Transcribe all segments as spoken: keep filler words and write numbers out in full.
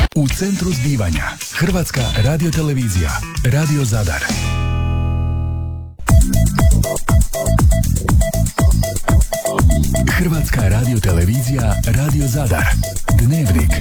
U centru zbivanja Hrvatska radiotelevizija, Radio Zadar. Hrvatska radiotelevizija, Radio Zadar. Dnevnik.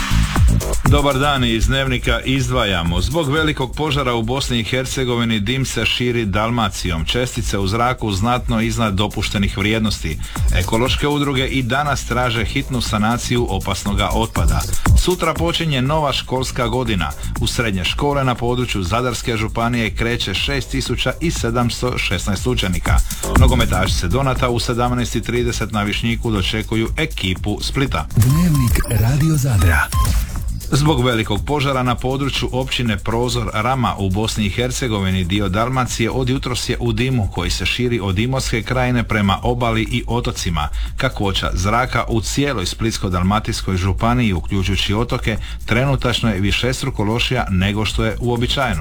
Dobar dan, iz Dnevnika izdvajamo. Zbog velikog požara u Bosni i Hercegovini dim se širi Dalmacijom. Čestice u zraku znatno iznad dopuštenih vrijednosti. Ekološke udruge i danas traže hitnu sanaciju opasnoga otpada. Sutra počinje nova školska godina. U srednje škole na području Zadarske županije kreće šest tisuća sedamsto šesnaest učenika. Nogometaši se Donata u sedamnaest i trideset na Višnjiku dočekuju ekipu Splita. Dnevnik Radio Zadra. Zbog velikog požara na području općine Prozor Rama u Bosni i Hercegovini dio Dalmacije od jutros je u dimu koji se širi od Imotske krajine prema obali i otocima. Kakvoća zraka u cijeloj Splitsko-dalmatinskoj županiji, uključujući otoke, trenutačno je višestruko lošija nego što je uobičajeno.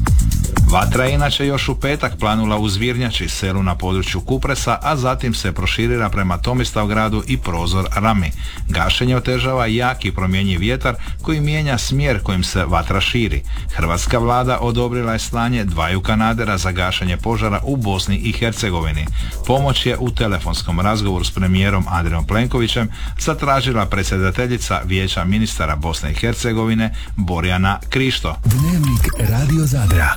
Vatra je inače još u petak planula u Zvirnjači, selu na području Kupresa, a zatim se proširira prema Tomislavgradu i Prozor Rami. Gašenje otežava jaki promjenjiv vjetar koji mijenja smjer kojim se vatra širi. Hrvatska vlada odobrila je slanje dvaju kanadera za gašenje požara u Bosni i Hercegovini. Pomoć je u telefonskom razgovoru s premijerom Andrijom Plenkovićem zatražila predsjedateljica Vijeća ministara Bosne i Hercegovine Borjana Krišto. Dnevnik Radio Zadra.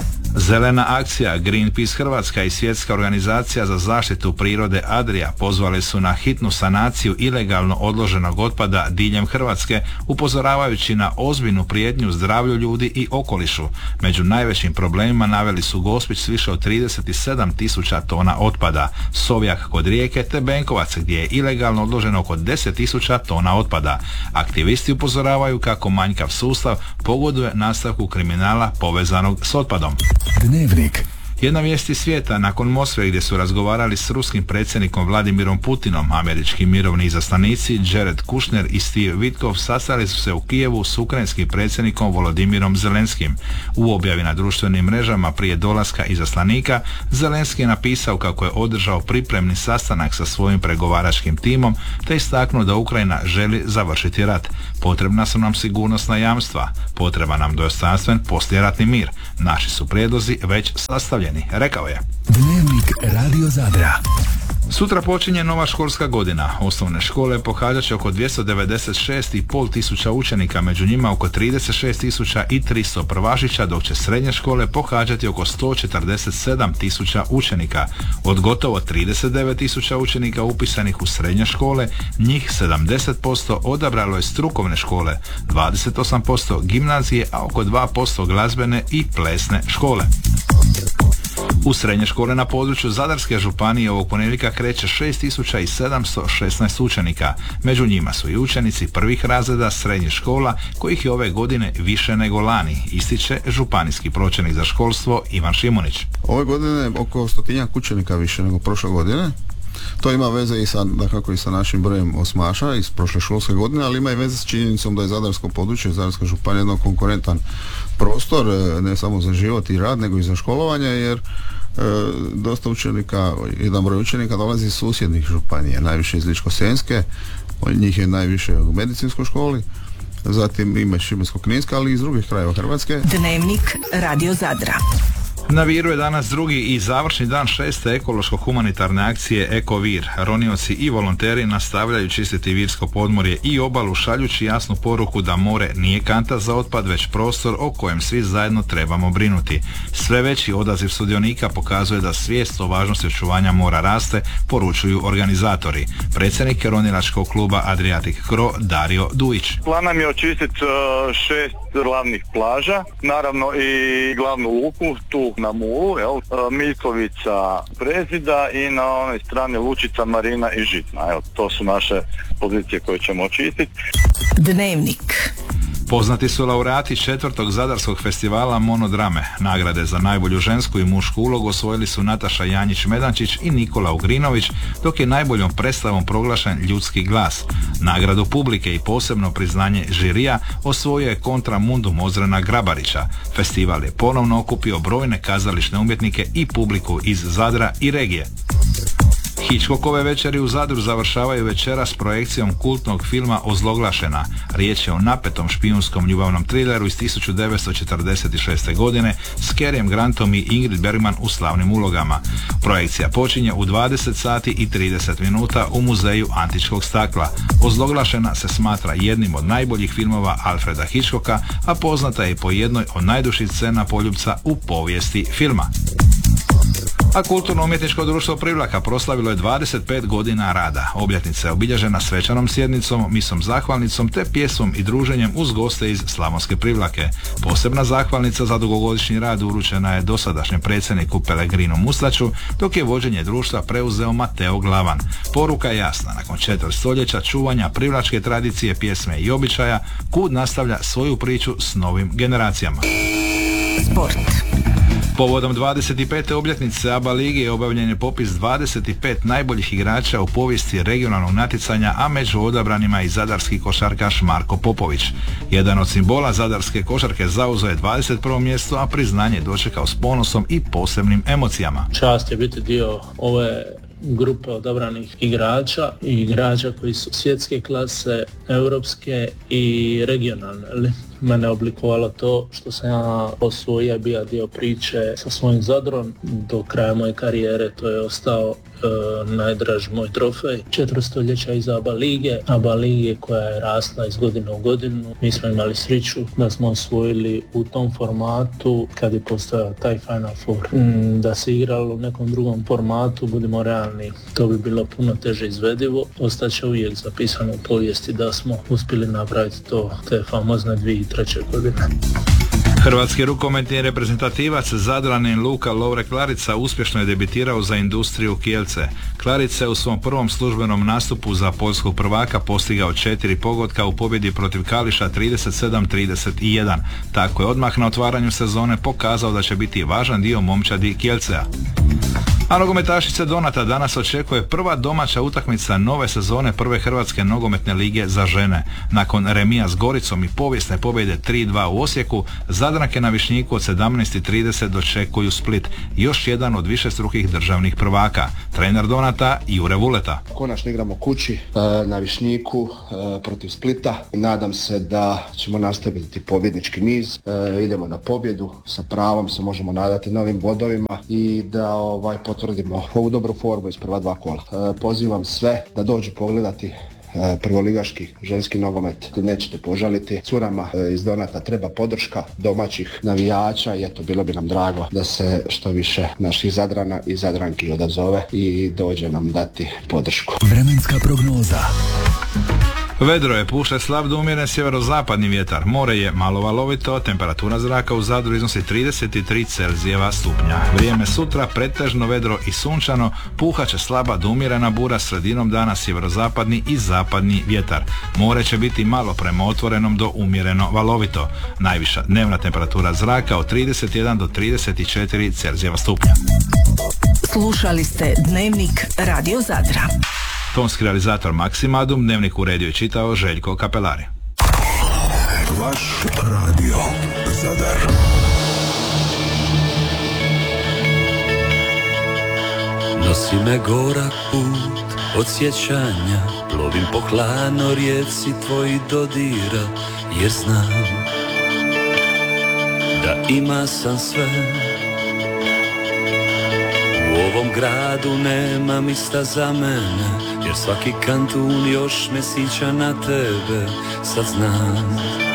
Zelena akcija Greenpeace Hrvatska i Svjetska organizacija za zaštitu prirode Adria pozvali su na hitnu sanaciju ilegalno odloženog otpada diljem Hrvatske, upozoravajući na ozbiljnu prijetnju zdravlju ljudi i okolišu. Među najvećim problemima naveli su Gospić s više od trideset sedam tisuća tona otpada, Sovjak kod Rijeke te Benkovac gdje je ilegalno odloženo oko deset tisuća tona otpada. Aktivisti upozoravaju kako manjkav sustav pogoduje nastavku kriminala povezanog s otpadom. Dnevnik. Jedna vijest iz svijeta. Nakon Moskve gdje su razgovarali s ruskim predsjednikom Vladimirom Putinom, američki mirovni izaslanici Jared Kushner i Steve Witkoff sastali su se u Kijevu s ukrajinskim predsjednikom Volodimirom Zelenskim. U objavi na društvenim mrežama prije dolaska izaslanika, Zelenski je napisao kako je održao pripremni sastanak sa svojim pregovaračkim timom te istaknuo da Ukrajina želi završiti rat. Potrebna su nam sigurnosna jamstva, potreba nam dostojanstven poslijeratni mir. Naši su prijedlozi već sastavljeni, rekao je. Dnevnik Radio Zadra. Sutra počinje nova školska godina. Osnovne škole pohađat će oko dvjesto devedeset šest i pol tisuća učenika, među njima oko trideset šest tisuća tristo prvašića, dok će srednje škole pohađati oko sto četrdeset sedam tisuća učenika. Od gotovo trideset devet tisuća učenika upisanih u srednje škole, njih sedamdeset posto odabralo je strukovne škole, dvadeset osam posto gimnazije, a oko dva posto glazbene i plesne škole. U srednje škole na području Zadarske županije ovog ponedjeljka kreće šest tisuća sedamsto šesnaest učenika. Među njima su i učenici prvih razreda srednjih škola, kojih je ove godine više nego lani, ističe županijski pročelnik za školstvo Ivan Šimunić. Ove godine oko stotinjak učenika više nego prošle godine. To ima veze i sa, dakako, i sa našim brojem osmaša iz prošle školske godine, ali ima i veze s činjenicom da je Zadarsko područje, Zadarska županija jedno konkurentan prostor, ne samo za život i rad, nego i za školovanje, jer e, dosta učenika, jedan broj učenika dolazi iz susjednih županija, najviše iz Ličko-senjske, njih je najviše u medicinskoj školi, zatim ima Šibensko-kninska, ali i iz drugih krajeva Hrvatske. Dnevnik Radio Zadra. Na Viru je danas drugi i završni dan šeste ekološko-humanitarne akcije Eko Vir. Ronioci i volonteri nastavljaju čistiti virsko podmorje i obalu, šaljući jasnu poruku da more nije kanta za otpad, već prostor o kojem svi zajedno trebamo brinuti. Sve veći odaziv sudionika pokazuje da svijest o važnosti očuvanja mora raste, poručuju organizatori. Predsjednik ronilačkog kluba Adriatic Cro Dario Dujić. Plan nam je očistiti šest glavnih plaža, naravno i glavnu luku, tu na Mulu, jel, Miljkovica, Prezida i na onoj strani Lučica, Marina i Žitna. Evo, to su naše pozicije koje ćemo očistiti. Dnevnik. Poznati su laureati četvrtog Zadarskog festivala Monodrame. Nagrade za najbolju žensku i mušku ulogu osvojili su Nataša Janjić-Medančić i Nikola Ugrinović, dok je najboljom predstavom proglašen Ljudski glas. Nagradu publike i posebno priznanje žirija osvojio je Kontra Mundum Ozrena Grabarića. Festival je ponovno okupio brojne kazališne umjetnike i publiku iz Zadra i regije. Hitchcockove večeri u Zadru završavaju večera s projekcijom kultnog filma Ozloglašena. Riječ je o napetom špijunskom ljubavnom trileru iz tisuću devetsto četrdeset šeste. godine s Carijem Grantom i Ingrid Bergman u slavnim ulogama. Projekcija počinje u dvadeset sati i trideset minuta u Muzeju antičkog stakla. Ozloglašena se smatra jednim od najboljih filmova Alfreda Hitchcocka, a poznata je po jednoj od najduših scena poljupca u povijesti filma. A kulturno-umjetničko društvo Privlaka proslavilo je dvadeset pet godina rada. Obljetnica je obilježena svečanom sjednicom, misom zahvalnicom te pjesmom i druženjem uz goste iz Slavonske Privlake. Posebna zahvalnica za dugogodišnji rad uručena je dosadašnjem predsjedniku Pelegrinu Mustaču, dok je vođenje društva preuzeo Mateo Glavan. Poruka je jasna, nakon četvrt stoljeća čuvanja privlačke tradicije, pjesme i običaja, KUD nastavlja svoju priču s novim generacijama. Sport. Povodom dvadeset pete obljetnice ABA lige obavljen je popis dvadeset pet najboljih igrača u povijesti regionalnog natjecanja, a među odabranima i zadarski košarkaš Marko Popović. Jedan od simbola zadarske košarke zauzeo je dvadeset prvo mjesto, a priznanje je dočekao s ponosom i posebnim emocijama. Čast je biti dio ove grupe odabranih igrača i igrača koji su svjetske klase, europske i regionalne. Mene oblikovalo to što sam ja osvojio, bio dio priče sa svojim Zadrom. Do kraja moje karijere to je ostao e, najdraži moj trofej. Četiri stoljeća iz ABA lige, ABA lige koja je rasla iz godine u godinu. Mi smo imali sreću da smo osvojili u tom formatu kad je postojao taj Final Four. Mm, da se igralo u nekom drugom formatu, budimo realni, to bi bilo puno teže izvedivo. Ostaće uvijek zapisano u povijesti da smo uspjeli napraviti to, te famozne dvije treće godine. Hrvatski rukometni reprezentativac Zadranin Luka Lovre Klarica uspješno je debitirao za Industriju Kielce. Klarica je u svom prvom službenom nastupu za poljskog prvaka postigao četiri pogotka u pobjedi protiv Kališa trideset sedam trideset jedan. Tako je odmah na otvaranju sezone pokazao da će biti važan dio momčadi Kielcea. A nogometašice Donata danas očekuje prva domaća utakmica nove sezone prve Hrvatske nogometne lige za žene. Nakon remija s Goricom i povijesne pobjede tri dva u Osijeku, Zadranke na Višnjiku od sedamnaest i trideset dočekuju Split, još jedan od višestrukih državnih prvaka. Trener Donata Jure Vuleta. Konačno igramo kući na Višnjiku protiv Splita. Nadam se da ćemo nastaviti pobjednički niz. Idemo na pobjedu, sa pravom se možemo nadati novim bodovima i da ovaj potvrdimo ovu dobru formu iz prva dva kola. Pozivam sve da dođu pogledati prvoligaški ženski nogomet. Nećete požaliti. Curama iz Donata treba podrška domaćih navijača i eto, bilo bi nam drago da se što više naših Zadrana i Zadranki odazove i dođe nam dati podršku. Vremenska prognoza. Vedro je, puše slab do umjeren sjeverozapadni vjetar. More je malo valovito, temperatura zraka u Zadru iznosi trideset tri Celzijeva stupnja. Vrijeme sutra pretežno vedro i sunčano, puhaće slaba do umjerena bura, sredinom dana sjeverozapadni i zapadni vjetar. More će biti malo prema otvorenom do umjereno valovito. Najviša dnevna temperatura zraka od trideset jedan do trideset četiri Celzijeva stupnja. Slušali ste Dnevnik Radio Zadra. Tonski realizator Maksimadum, Dnevnik uredio i čitao Željko Kapelari. Vaš radio Zadar. Nosi me gorak put od sjećanja, plovim po hladnoj rijeci tvojih dodira, jer znam da ima sam sve. U ovom gradu nema mista za mene, jer svaki kantun još me sića na tebe, sad znam.